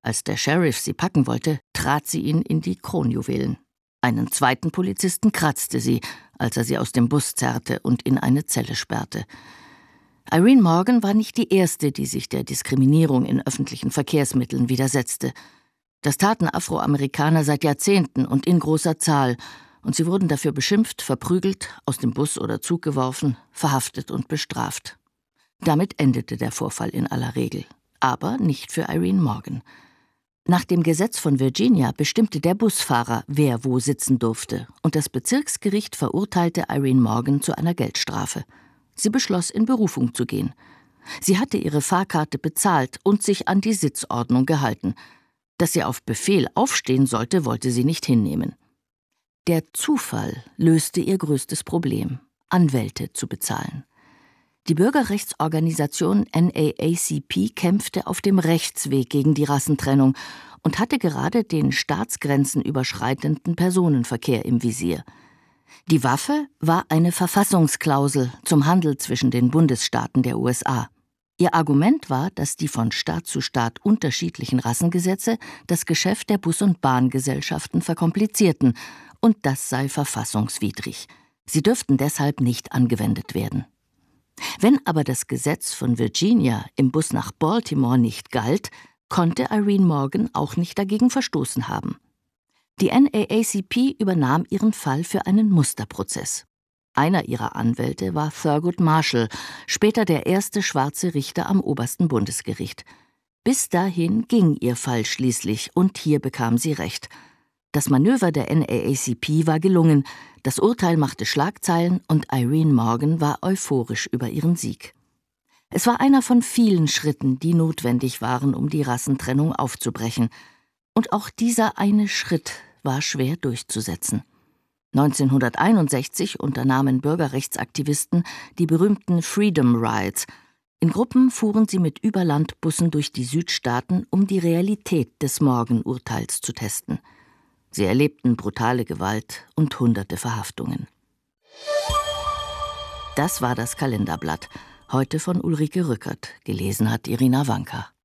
Als der Sheriff sie packen wollte, trat sie ihn in die Kronjuwelen. Einen zweiten Polizisten kratzte sie, als er sie aus dem Bus zerrte und in eine Zelle sperrte. Irene Morgan war nicht die erste, die sich der Diskriminierung in öffentlichen Verkehrsmitteln widersetzte. Das taten Afroamerikaner seit Jahrzehnten und in großer Zahl, und sie wurden dafür beschimpft, verprügelt, aus dem Bus oder Zug geworfen, verhaftet und bestraft. Damit endete der Vorfall in aller Regel, aber nicht für Irene Morgan. Nach dem Gesetz von Virginia bestimmte der Busfahrer, wer wo sitzen durfte, und das Bezirksgericht verurteilte Irene Morgan zu einer Geldstrafe. Sie beschloss, in Berufung zu gehen. Sie hatte ihre Fahrkarte bezahlt und sich an die Sitzordnung gehalten. Dass sie auf Befehl aufstehen sollte, wollte sie nicht hinnehmen. Der Zufall löste ihr größtes Problem: Anwälte zu bezahlen. Die Bürgerrechtsorganisation NAACP kämpfte auf dem Rechtsweg gegen die Rassentrennung und hatte gerade den staatsgrenzenüberschreitenden Personenverkehr im Visier. Die Waffe war eine Verfassungsklausel zum Handel zwischen den Bundesstaaten der USA. Ihr Argument war, dass die von Staat zu Staat unterschiedlichen Rassengesetze das Geschäft der Bus- und Bahngesellschaften verkomplizierten, und das sei verfassungswidrig. Sie dürften deshalb nicht angewendet werden. Wenn aber das Gesetz von Virginia im Bus nach Baltimore nicht galt, konnte Irene Morgan auch nicht dagegen verstoßen haben. Die NAACP übernahm ihren Fall für einen Musterprozess. Einer ihrer Anwälte war Thurgood Marshall, später der erste schwarze Richter am obersten Bundesgericht. Bis dahin ging ihr Fall schließlich, und hier bekam sie Recht. Das Manöver der NAACP war gelungen, das Urteil machte Schlagzeilen und Irene Morgan war euphorisch über ihren Sieg. Es war einer von vielen Schritten, die notwendig waren, um die Rassentrennung aufzubrechen. Und auch dieser eine Schritt war schwer durchzusetzen. 1961 unternahmen Bürgerrechtsaktivisten die berühmten Freedom Rides. In Gruppen fuhren sie mit Überlandbussen durch die Südstaaten, um die Realität des Morgan-Urteils zu testen. Sie erlebten brutale Gewalt und hunderte Verhaftungen. Das war das Kalenderblatt, heute von Ulrike Rückert, gelesen hat Irina Wanka.